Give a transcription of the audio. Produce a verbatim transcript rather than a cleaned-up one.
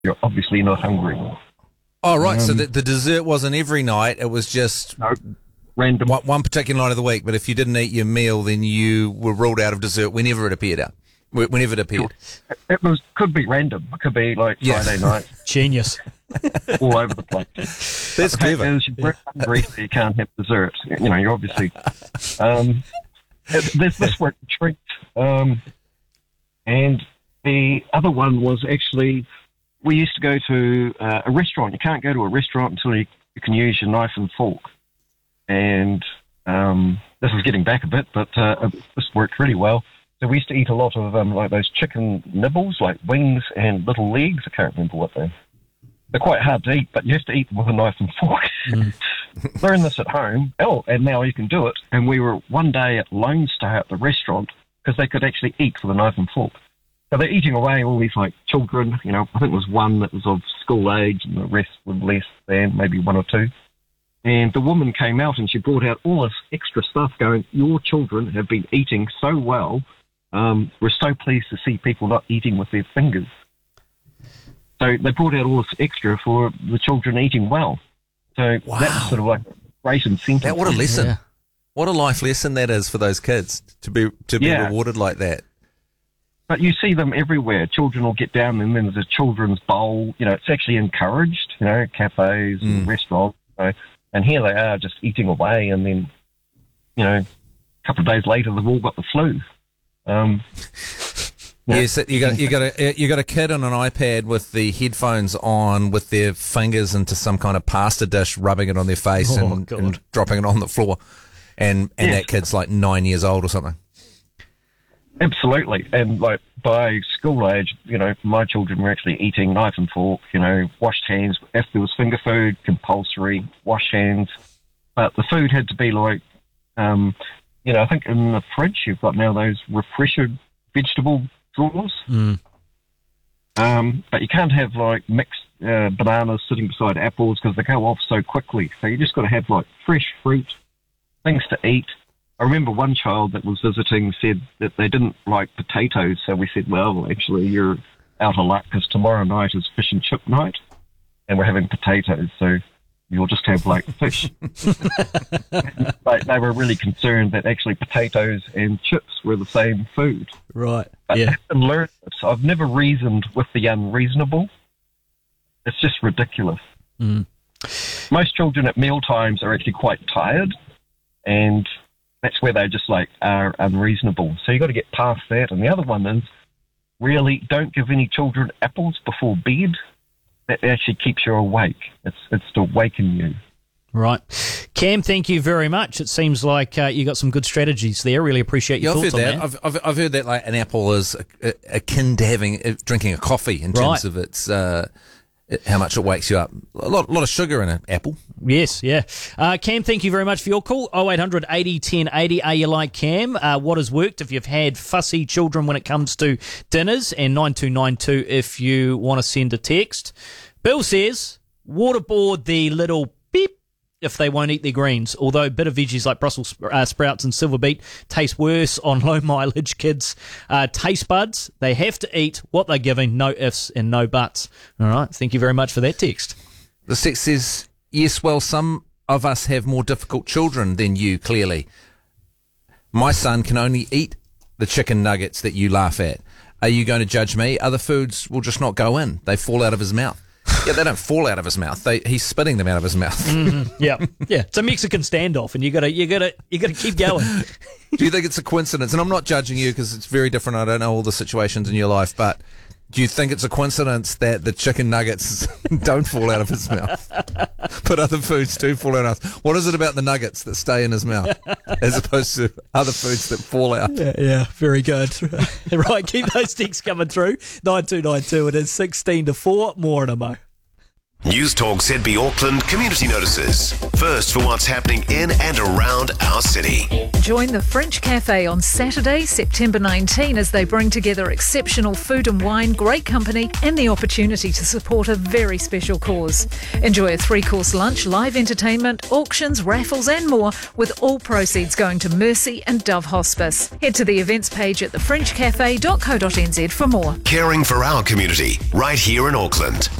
you're obviously not hungry. Oh, right. Um, so the, Um, the dessert wasn't every night. It was just No, random. one, one particular night of the week. But if you didn't eat your meal, then you were ruled out of dessert whenever it appeared out. wh- Whenever it appeared. It was could be random. It could be like Yeah. Friday night, Genius. all over the place. That's The fact clever. is, you're hungry, so you can't have dessert. You know, you're obviously. Um, it- there's this one treat, um, and the other one was actually we used to go to uh, a restaurant. You can't go to a restaurant until you, you can use your knife and fork. And um, this is getting back a bit, but uh, this worked really well. So we used to eat a lot of um, like those chicken nibbles, like wings and little legs. I can't remember what they. They're quite hard to eat, but you have to eat them with a knife and fork. Mm. Learn this at home. Oh, and now you can do it. And we were one day at Lone Star at the restaurant because they could actually eat with a knife and fork. So they're eating away all these like children. You know, I think there was one that was of school age, and the rest were less than maybe one or two. And the woman came out and she brought out all this extra stuff, going, "Your children have been eating so well. Um, we're so pleased to see people not eating with their fingers." So they brought out all this extra for the children eating well. So Wow. that's sort of like great incentive. That, what a lesson. Yeah. What a life lesson that is for those kids to be to be Yeah. rewarded like that. But you see them everywhere. Children will get down and then there's a children's bowl. You know, it's actually encouraged, you know, cafes and Mm. restaurants. So, and here they are just eating away, and then, you know, a couple of days later they've all got the flu. Um, yeah. Yes, you got you got a you got a kid on an iPad with the headphones on, with their fingers into some kind of pasta dish, rubbing it on their face Oh, and, God. and dropping it on the floor, and and Yes. that kid's like nine years old or something. Absolutely. And like by school age, you know, my children were actually eating knife and fork, you know, washed hands. If there was finger food, compulsory, wash hands. But the food had to be like, um, you know, I think in the fridge you've got now those refresher vegetable drawers. Mm. Um, but you can't have like mixed uh, bananas sitting beside apples because they go off so quickly. So you just got to have like fresh fruit, things to eat. I remember one child that was visiting said that they didn't like potatoes, so we said, well, actually, you're out of luck because tomorrow night is fish and chip night, and we're having potatoes, so you'll just have, like, fish. But they were really concerned that actually potatoes and chips were the same food. Right. But Yeah. I've learned this. I've never reasoned with the unreasonable. It's just ridiculous. Mm. Most children at meal times are actually quite tired, and that's where they just like are unreasonable. So you got to get past that. And the other one is really don't give any children apples before bed. That actually keeps you awake. It's it's to awaken you. Right. Cam, thank you very much. It seems like uh, you got some good strategies there. Really appreciate your Yeah, I've thoughts heard on that. that. I've, I've I've heard that like an apple is a- a- akin to having uh, drinking a coffee in terms Right. of its uh, it- how much it wakes you up. A lot lot of sugar in an apple. Yes, yeah. Uh, Cam, thank you very much for your call. oh eight hundred eighty ten eighty. Are you like Cam? Uh, what has worked if you've had fussy children when it comes to dinners? And nine two nine two if you want to send a text. Bill says, waterboard the little beep if they won't eat their greens. Although bitter veggies like Brussels uh, sprouts and silver beet taste worse on low mileage kids' uh, taste buds. They have to eat what they're given, no ifs and no buts. All right. Thank you very much for that text. The text says, yes, well, some of us have more difficult children than you, clearly. My son can only eat the chicken nuggets that you laugh at. Are you going to judge me? Other foods will just not go in. They fall out of his mouth. Yeah, they don't fall out of his mouth. They, he's spitting them out of his mouth. Mm-hmm. Yeah, yeah. It's a Mexican standoff, and you gotta, you gotta, you gotta keep going. Do you think it's a coincidence? And I'm not judging you because it's very different. I don't know all the situations in your life, but do you think it's a coincidence that the chicken nuggets don't fall out of his mouth, but other foods do fall out of his mouth? What is it about the nuggets that stay in his mouth as opposed to other foods that fall out? Yeah, yeah, very good. Right, keep those texts coming through. Nine two nine two. It is sixteen to four. More in a mo. News Talk Z B Auckland community notices. First for what's happening in and around our city. Join the French Cafe on Saturday, September nineteenth, as they bring together exceptional food and wine, great company, and the opportunity to support a very special cause. Enjoy a three-course lunch, live entertainment, auctions, raffles, and more, with all proceeds going to Mercy and Dove Hospice. Head to the events page at the french cafe dot co dot n z for more. Caring for our community, right here in Auckland.